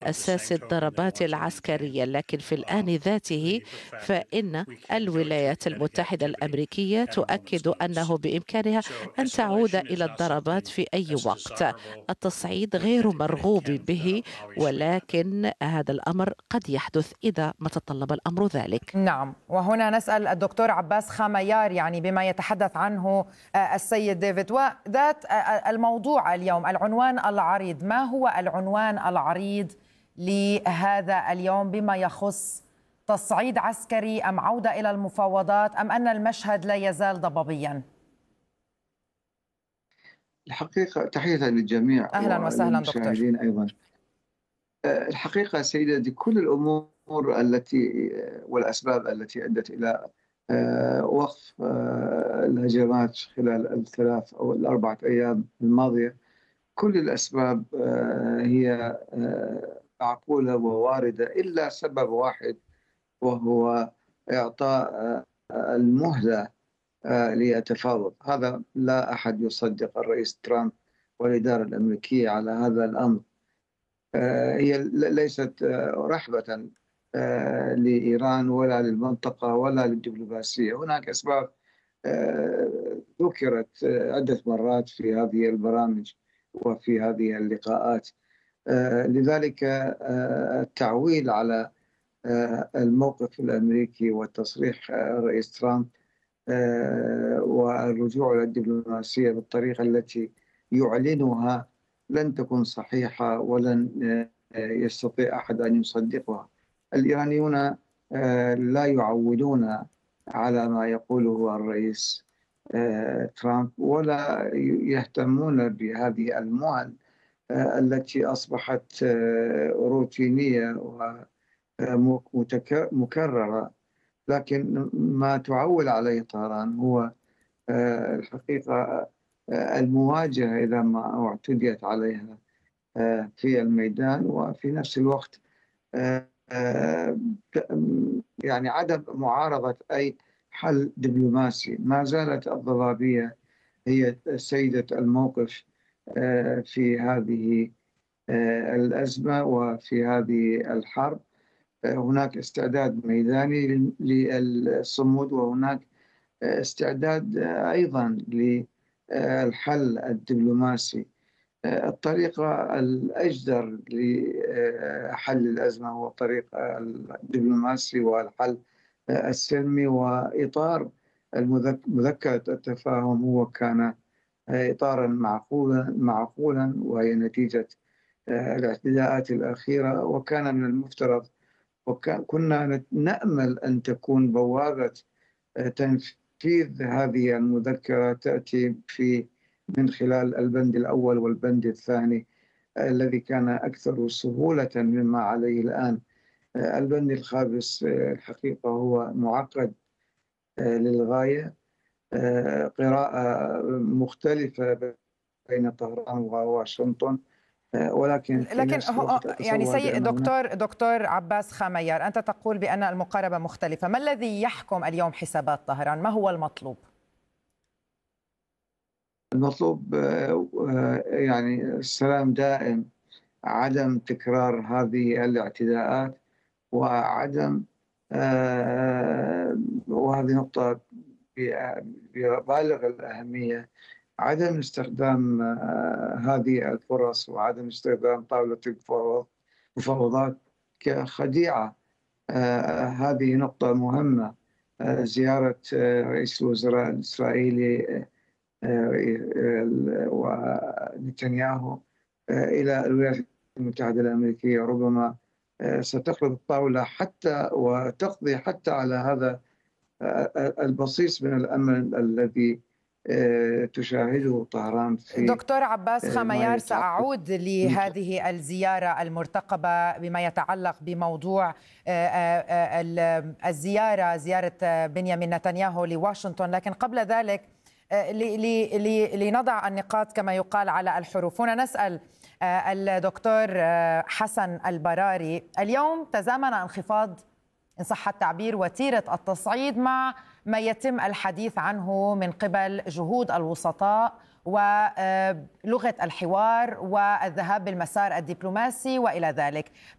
أساس الضربات العسكرية، لكن في الآن ذاته فإن الولايات المتحدة الأمريكية تؤكد أنه بإمكانها أن تعود إلى الضربات في أي وقت. التصعيد غير مرغوب به، ولكن هذا الأمر قد يحدث إذا ما تطلب الأمر ذلك. نعم، وهنا نسأل الدكتور عباس خاميار، يعني بما يتحدث عنه السيد ديفيد، وذات الموضوع اليوم، العنوان العريض، ما هو العنوان العريض لهذا اليوم بما يخص تصعيد عسكري أم عودة إلى المفاوضات، أم أن المشهد لا يزال ضبابيا؟ الحقيقة تحية للجميع أهلا وسهلا دكتور. والمشاهدين أيضا. الحقيقة سيدتي، كل الأمور التي والأسباب التي أدت إلى وقف الهجمات خلال الثلاث أو الأربعة أيام الماضية، كل الأسباب هي معقولة وواردة، إلا سبب واحد، وهو إعطاء المهلة ليتفاوض. هذا لا أحد يصدق الرئيس ترامب والإدارة الأمريكية على هذا الأمر. هي ليست رحبة لإيران ولا للمنطقة ولا للدبلوماسية. هناك أسباب ذكرت عدة مرات في هذه البرامج وفي هذه اللقاءات. لذلك التعويل على الموقف الأمريكي وتصريح الرئيس ترامب والرجوع إلى الدبلوماسية بالطريقة التي يعلنها لن تكون صحيحة، ولن يستطيع أحد أن يصدقها. الإيرانيون لا يعولون على ما يقوله الرئيس ترامب، ولا يهتمون بهذه المهل التي أصبحت روتينية ومكررة. لكن ما تعول عليه طهران هو الحقيقة المواجهة إذا ما اعتديت عليها في الميدان، وفي نفس الوقت يعني عدم معارضة أي حل دبلوماسي. ما زالت الضبابية هي سيدة الموقف في هذه الأزمة وفي هذه الحرب. هناك استعداد ميداني للصمود، وهناك استعداد أيضا للحل الدبلوماسي. الطريقة الأجدر لحل الأزمة هو الطريق الدبلوماسي والحل السلمي، وإطار مذكرة التفاهم هو كان إطارا معقولا، وهي نتيجة الاعتداءات الأخيرة. وكان من المفترض وكنا نأمل أن تكون بوابة تنفيذ هذه المذكرة تأتي من خلال البند الأول والبند الثاني الذي كان أكثر سهولة مما عليه الآن. البند الخامس الحقيقة هو معقد للغاية، قراءة مختلفة بين طهران وواشنطن، ولكن يعني سيد دكتور عباس خاميار، أنت تقول بأن المقاربة مختلفة. ما الذي يحكم اليوم حسابات طهران؟ ما هو المطلوب؟ المطلوب يعني السلام دائم، عدم تكرار هذه الاعتداءات، وعدم وهذه نقطة ببالغ الأهمية، عدم استخدام هذه الفرص وعدم استخدام طاولة المفاوضات كخديعة. هذه نقطة مهمة. زيارة رئيس الوزراء الإسرائيلي ونتنياهو إلى الولايات المتحدة الأمريكية ربما ستقلب الطاولة حتى وتقضي حتى على هذا البصيص من الأمن الذي تشاهده طهران. في دكتور عباس خاميار، سأعود لهذه الزيارة المرتقبة بما يتعلق بموضوع زيارة بنيامين نتنياهو لواشنطن، لكن قبل ذلك لنضع النقاط كما يقال على الحروف. هنا نسأل الدكتور حسن البراري. اليوم تزامن انخفاض إن صح التعبير وتيرة التصعيد مع ما يتم الحديث عنه من قبل جهود الوسطاء ولغة الحوار والذهاب بالمسار الدبلوماسي وإلى ذلك.